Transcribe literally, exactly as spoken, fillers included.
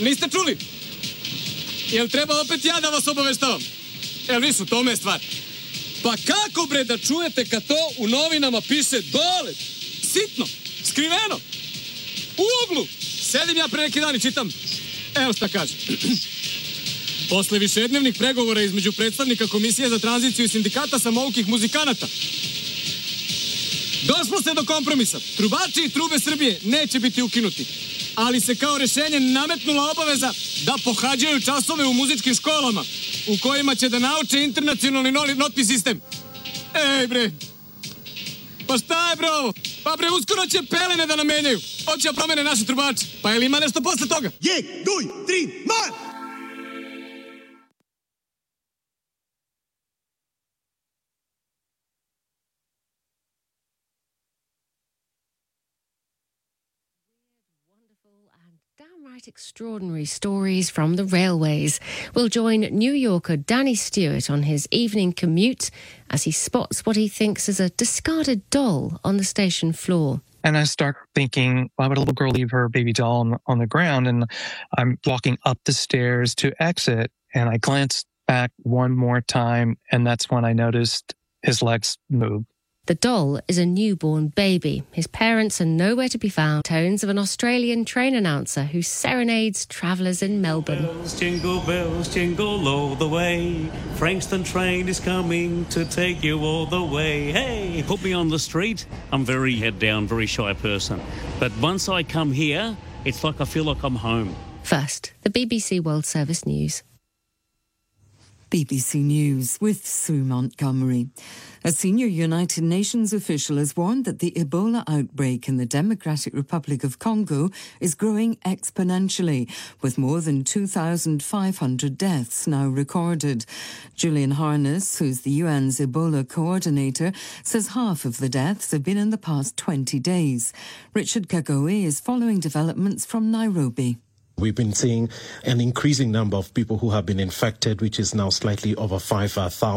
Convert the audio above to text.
Niste čuli? Jel treba opet ja da vas obaveštavam? Jel viš, u tome je stvar. Pa kako bre da čujete kad to u novinama piše dole, sitno, skriveno, u uglu? Sedim ja pre neki dan i čitam. Evo šta kaže. Posle višednevnih pregovora između predstavnika Komisije za tranziciju i sindikata samoukih muzikanata, došlo se do kompromisa. Trubači i trube Srbije neće biti ukinuti, ali se kao rešenje nametnula obaveza da pohađaju časove u muzičkim školama u kojima će da nauče internacionalni notni sistem. Ej bre, pa šta je bre ovo? Pa bre, uskoro će pelene da nam menjaju. Hoće da promene naši trubači. Pa je li ima nešto posle toga? Je, duj, tri, mar! Downright extraordinary stories from the railways. We'll join New Yorker Danny Stewart on his evening commute as he spots what he thinks is a discarded doll on the station floor. And I start thinking, why would a little girl leave her baby doll on, on the ground? And I'm walking up the stairs to exit, and I glance back one more time, and that's when I noticed his legs move. The doll is a newborn baby. His parents are nowhere to be found. Tones of an Australian train announcer who serenades travellers in Melbourne. Bells, jingle bells, jingle all the way. Frankston train is coming to take you all the way. Hey, put me on the street. I'm very head down, very shy person. But once I come here, it's like I feel like I'm home. First, the B B C World Service News. B B C News with Sue Montgomery. A senior United Nations official has warned that the Ebola outbreak in the Democratic Republic of Congo is growing exponentially, with more than two thousand five hundred deaths now recorded. Julian Harness, who's the U N's Ebola coordinator, says half of the deaths have been in the past twenty days. Richard Kagoe is following developments from Nairobi. We've been seeing an increasing number of people who have been infected, which is now slightly over five thousand.